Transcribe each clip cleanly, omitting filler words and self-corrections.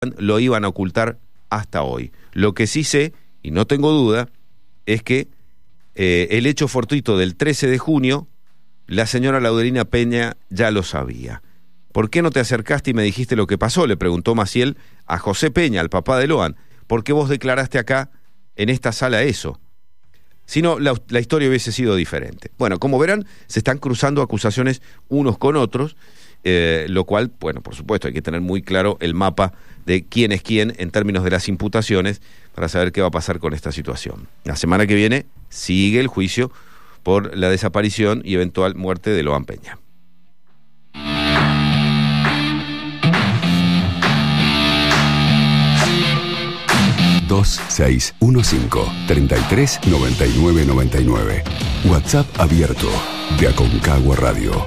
lo iban a ocultar hasta hoy. Lo que sí sé, y no tengo duda, es que el hecho fortuito del 13 de junio, la señora Laudelina Peña ya lo sabía. ¿Por qué no te acercaste y me dijiste lo que pasó?, le preguntó Maciel a José Peña, al papá de Loan. ¿Por qué vos declaraste acá, en esta sala, eso? Si no, la historia hubiese sido diferente. Bueno, como verán, se están cruzando acusaciones unos con otros, lo cual, bueno, por supuesto, hay que tener muy claro el mapa de quién es quién en términos de las imputaciones para saber qué va a pasar con esta situación. La semana que viene sigue el juicio por la desaparición y eventual muerte de Loan Peña. ...2615-339999. WhatsApp abierto de Aconcagua Radio.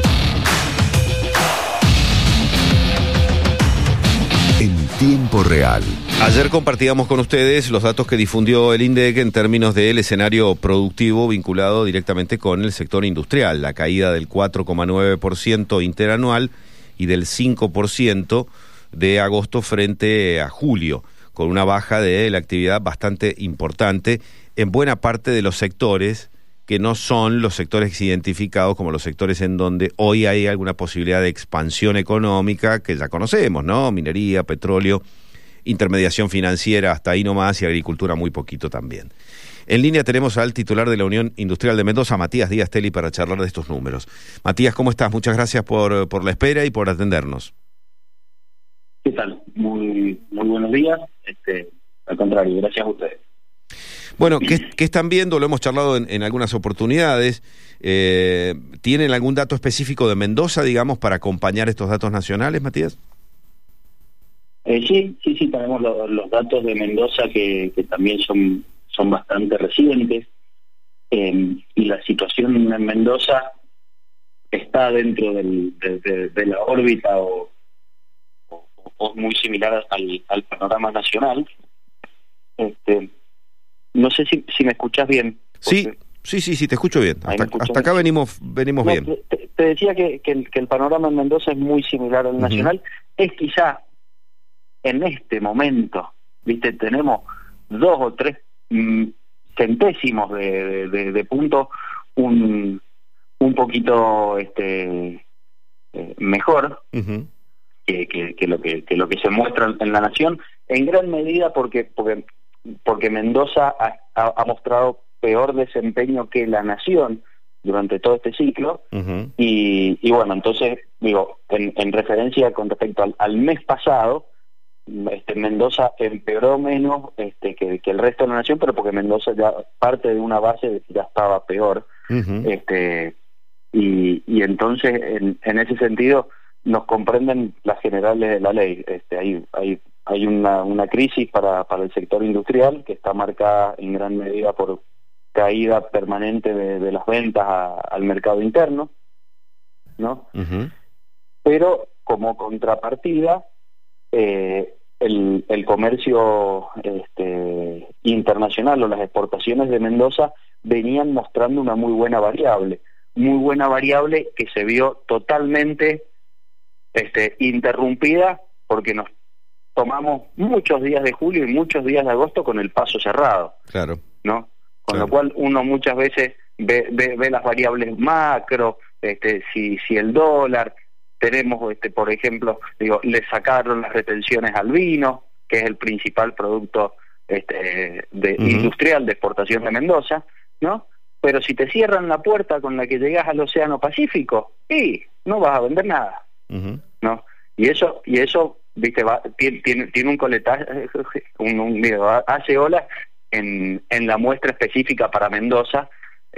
En tiempo real. Ayer compartíamos con ustedes los datos que difundió el INDEC en términos del escenario productivo vinculado directamente con el sector industrial. La caída del 4,9% interanual y del 5% de agosto frente a julio, con una baja de la actividad bastante importante en buena parte de los sectores que no son los sectores identificados como los sectores en donde hoy hay alguna posibilidad de expansión económica que ya conocemos, ¿no? Minería, petróleo, intermediación financiera, hasta ahí nomás, y agricultura muy poquito también. En línea tenemos al titular de la Unión Industrial de Mendoza, Matías Díaz Teli, para charlar de estos números. Matías, ¿cómo estás? Muchas gracias por la espera y por atendernos. ¿Qué tal? Muy buenos días. Al contrario, gracias a ustedes. Bueno, ¿qué están viendo? Lo hemos charlado en algunas oportunidades. ¿Tienen algún dato específico de Mendoza, digamos, para acompañar estos datos nacionales, Matías? Sí, tenemos los datos de Mendoza que también son bastante recientes. Y la situación en Mendoza está dentro de la órbita o muy similar al panorama nacional. No sé si me escuchás bien. Sí, te escucho bien. Hasta acá venimos bien. Te decía que el panorama en Mendoza es muy similar al nacional. Es quizá en este momento, viste, tenemos 2 o 3 centésimos de punto un poquito mejor que lo que se muestra en la nación, en gran medida porque Mendoza ha mostrado peor desempeño que la nación durante todo este ciclo. Y bueno, entonces digo, en referencia con respecto al mes pasado, Mendoza empeoró menos que el resto de la nación, pero porque Mendoza ya parte de una base de que ya estaba peor. Y entonces en ese sentido nos comprenden las generales de la ley. Hay una crisis para el sector industrial que está marcada en gran medida por caída permanente de las ventas al mercado interno, ¿no? Pero como contrapartida, el comercio internacional o las exportaciones de Mendoza venían mostrando una muy buena variable que se vio totalmente interrumpida porque nos tomamos muchos días de julio y muchos días de agosto con el paso cerrado. Claro. ¿No? Con lo cual uno muchas veces ve las variables macro, si el dólar, tenemos por ejemplo, le sacaron las retenciones al vino, que es el principal producto industrial de exportación de Mendoza, ¿no? Pero si te cierran la puerta con la que llegas al Océano Pacífico, no vas a vender nada. ¿No? Y eso viste, tiene un coletaje, hace olas en la muestra específica para Mendoza,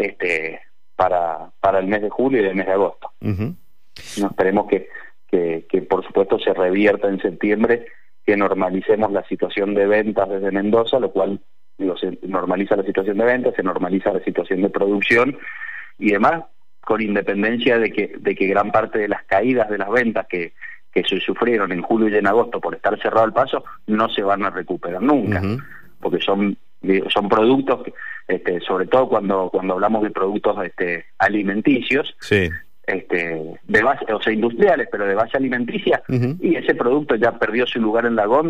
para el mes de julio y el mes de agosto. No, esperemos que por supuesto se revierta en septiembre, que normalicemos la situación de ventas desde Mendoza, lo cual se normaliza la situación de ventas, se normaliza la situación de producción y demás, con independencia de que gran parte de las caídas de las ventas que se sufrieron en julio y en agosto por estar cerrado el paso no se van a recuperar nunca, porque son productos, sobre todo cuando hablamos de productos alimenticios, de base, o sea, industriales, pero de base alimenticia, y ese producto ya perdió su lugar en la góndola.